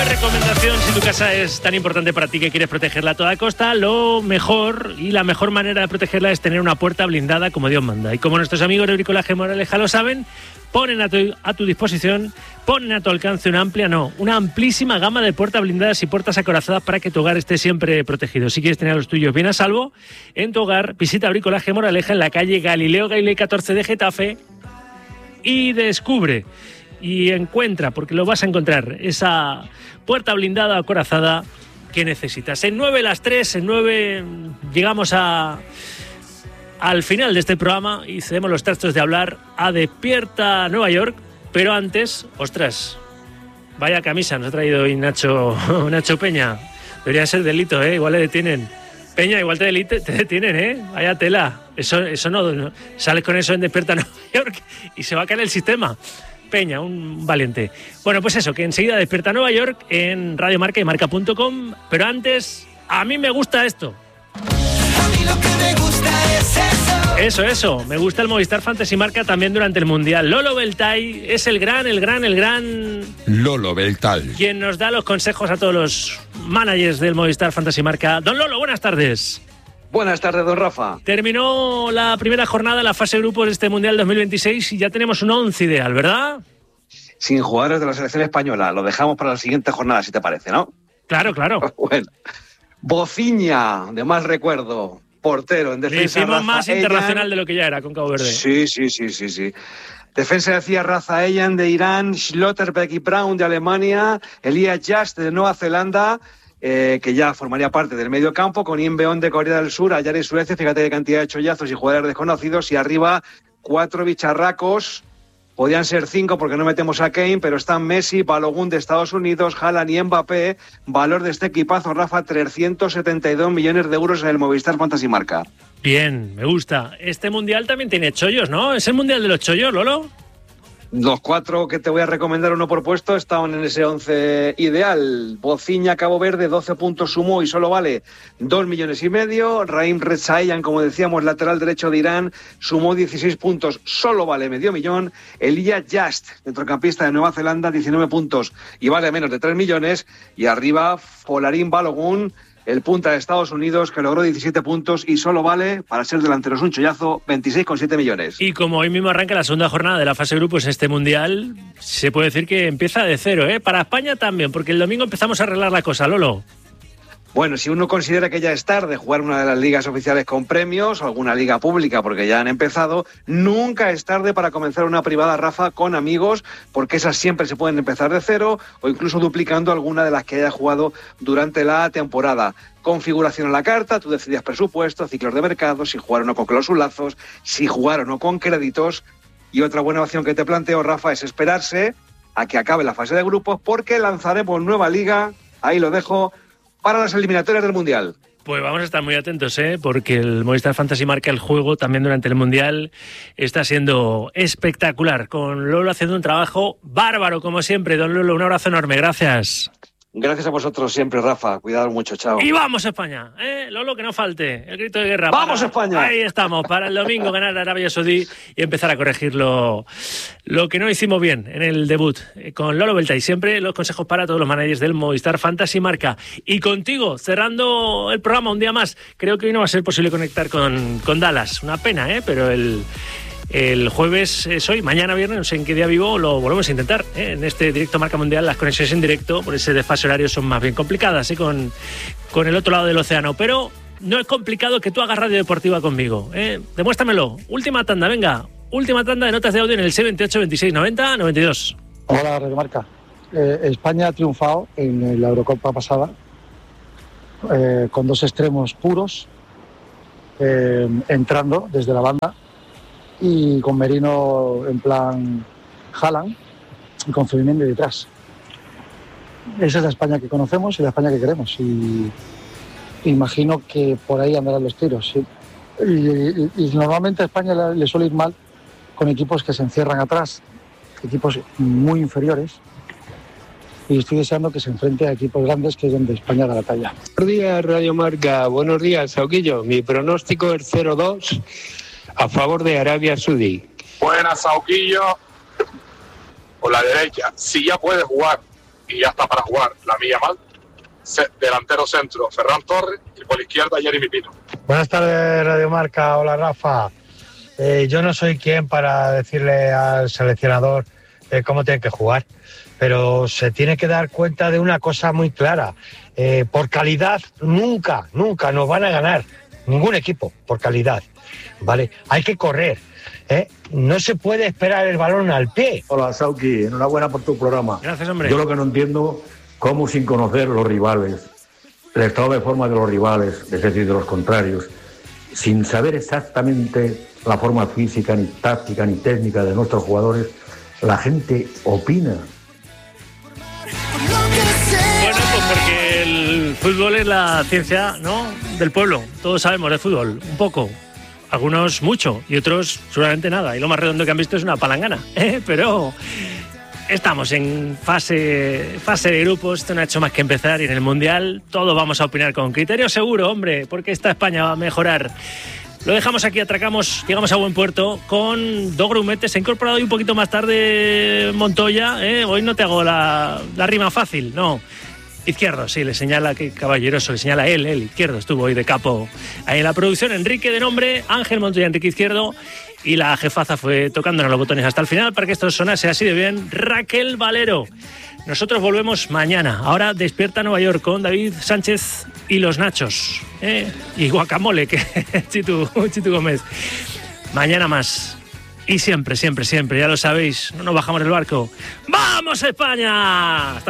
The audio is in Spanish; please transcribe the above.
Pues recomendación, si tu casa es tan importante para ti que quieres protegerla a toda costa, lo mejor y la mejor manera de protegerla es tener una puerta blindada como Dios manda. Y como nuestros amigos de Bricolaje Moraleja lo saben, ponen a tu disposición, ponen a tu alcance una amplísima gama de puertas blindadas y puertas acorazadas para que tu hogar esté siempre protegido. Si quieres tener a los tuyos bien a salvo en tu hogar, visita Bricolaje Moraleja en la calle Galileo Galilei 14 de Getafe y descubre y encuentra, porque lo vas a encontrar, esa puerta blindada acorazada que necesitas. En 9 las 3, en 9 llegamos al final de este programa y cedemos los trastos de hablar a Despierta Nueva York, pero antes, ostras, vaya camisa nos ha traído hoy Nacho Peña. Debería ser delito, igual le detienen. Peña, igual te detienen, vaya tela. Eso no, sales con eso en Despierta Nueva York y se va a caer el sistema. Peña, un valiente. Bueno, pues eso, que enseguida Despierta Nueva York en Radio Marca y Marca.com, pero antes, a mí me gusta esto. A mí lo que me gusta es Eso, me gusta el Movistar Fantasy Marca también durante el Mundial. Lolo Beltay es el gran Lolo Beltay, quien nos da los consejos a todos los managers del Movistar Fantasy Marca. Don Lolo, buenas tardes. Buenas tardes, don Rafa. Terminó la primera jornada, la fase de grupos de este Mundial 2026 y ya tenemos un 11 ideal, ¿verdad? Sin jugadores de la selección española. Lo dejamos para la siguiente jornada, si te parece, ¿no? Claro. Bueno. Bociña, de mal recuerdo. Portero en defensa. Le hicimos Raza más Eyan. internacional de lo que ya era con Cabo Verde. Sí. Defensa decía Raza Eyan de Irán, Schlotterbeck y Brown de Alemania, Elias Just de Nueva Zelanda, que ya formaría parte del medio campo, con Im Beon de Corea del Sur, Ayar y Suecia, fíjate qué cantidad de chollazos y jugadores desconocidos, y arriba 4 bicharracos, podían ser 5 porque no metemos a Kane, pero están Messi, Balogun de Estados Unidos, Haaland y Mbappé, valor de este equipazo, Rafa, 372 millones de euros en el Movistar Fantasy Marca. Bien, me gusta. Este Mundial también tiene chollos, ¿no? ¿Es el Mundial de los chollos, Lolo? Los 4 que te voy a recomendar, uno por puesto, estaban en ese 11 ideal. Bociña, Cabo Verde, 12 puntos sumó y solo vale 2,5 millones. Raheem Rezaeian, como decíamos, lateral derecho de Irán, sumó 16 puntos, solo vale medio millón. Elias Just, centrocampista de Nueva Zelanda, 19 puntos y vale menos de 3 millones. Y arriba, Folarin Balogun, el punta de Estados Unidos, que logró 17 puntos y solo vale, para ser delanteros un chollazo, 26,7 millones. Y como hoy mismo arranca la segunda jornada de la fase de grupos este Mundial, se puede decir que empieza de cero, ¿eh? Para España también, porque el domingo empezamos a arreglar la cosa, Lolo. Bueno, si uno considera que ya es tarde jugar una de las ligas oficiales con premios o alguna liga pública porque ya han empezado, nunca es tarde para comenzar una privada, Rafa, con amigos, porque esas siempre se pueden empezar de cero o incluso duplicando alguna de las que haya jugado durante la temporada. Configuración a la carta, tú decidías presupuesto, ciclos de mercado, si jugar o no con cláusulazos, si jugar o no con créditos. Y otra buena opción que te planteo, Rafa, es esperarse a que acabe la fase de grupos porque lanzaremos nueva liga, ahí lo dejo, para las eliminatorias del Mundial. Pues vamos a estar muy atentos, porque el Movistar Fantasy Marca, el juego también durante el Mundial, está siendo espectacular, con Lolo haciendo un trabajo bárbaro, como siempre. Don Lolo, un abrazo enorme, gracias. Gracias a vosotros siempre, Rafa. Cuidado mucho, chao. Y vamos España, Lolo, que no falte el grito de guerra. ¡Vamos España! Ahí estamos, para el domingo ganar a Arabia Saudí y empezar a corregir lo que no hicimos bien en el debut. Con Lolo Beltay, siempre los consejos para todos los managers del Movistar Fantasy Marca. Y contigo, cerrando el programa un día más, creo que hoy no va a ser posible conectar con Dallas. Una pena, pero el jueves es hoy, mañana viernes, no sé en qué día vivo, lo volvemos a intentar. En este directo Marca Mundial las conexiones en directo, por ese desfase horario, son más bien complicadas con el otro lado del océano. Pero no es complicado que tú hagas radio deportiva conmigo. Demuéstramelo. Última tanda, venga. Última tanda de notas de audio en el 78 26 90 92. Hola, Radio Marca. España ha triunfado en la Eurocopa pasada con 2 extremos puros entrando desde la banda, y con Merino en plan Haaland y con Zubimendi detrás. Esa es la España que conocemos y la España que queremos, y imagino que por ahí andarán los tiros, ¿sí? Y normalmente a España le suele ir mal con equipos que se encierran atrás, equipos muy inferiores, y estoy deseando que se enfrente a equipos grandes, que es donde España da la talla. Buenos días, Radio Marca. Buenos días, Sauquillo. Mi pronóstico es 0-2 a favor de Arabia Saudí. Buenas, Sauquillo. Por la derecha, si ya puede jugar y ya está para jugar Lamine Yamal. Delantero centro, Ferran Torres, y por la izquierda, Jeremy Pino. Buenas tardes, Radio Marca. Hola, Rafa. Yo no soy quien para decirle al seleccionador cómo tiene que jugar, pero se tiene que dar cuenta de una cosa muy clara. Por calidad, nunca nos van a ganar ningún equipo, por calidad, ¿vale? Hay que correr, no se puede esperar el balón al pie. Hola, Sauki, enhorabuena por tu programa. Gracias, hombre. Yo lo que no entiendo, cómo sin conocer los rivales, el estado de forma de los rivales, es decir, de los contrarios, sin saber exactamente la forma física, ni táctica, ni técnica de nuestros jugadores, la gente opina. Bueno, pues porque el fútbol es la ciencia, ¿no?, del pueblo. Todos sabemos de fútbol, un poco. Algunos mucho y otros seguramente nada. Y lo más redondo que han visto es una palangana. Pero estamos en fase de grupos. Esto no ha hecho más que empezar. Y en el Mundial todos vamos a opinar con criterio seguro, hombre, porque esta España va a mejorar. Lo dejamos aquí, atracamos, llegamos a buen puerto con dos grumetes. Se ha incorporado hoy un poquito más tarde Montoya. Hoy no te hago la rima fácil, no. Izquierdo, sí, le señala, que caballeroso, le señala él, Izquierdo, estuvo hoy de capo ahí en la producción. Enrique de nombre, Ángel Montoya, Enrique Izquierdo, y la jefaza fue tocándonos los botones hasta el final para que esto sonase así de bien, Raquel Valero. Nosotros volvemos mañana. Ahora Despierta Nueva York con David Sánchez y los Nachos, y guacamole, que Chitu Gómez. Mañana más. Y siempre, ya lo sabéis, no nos bajamos del barco. ¡Vamos, España!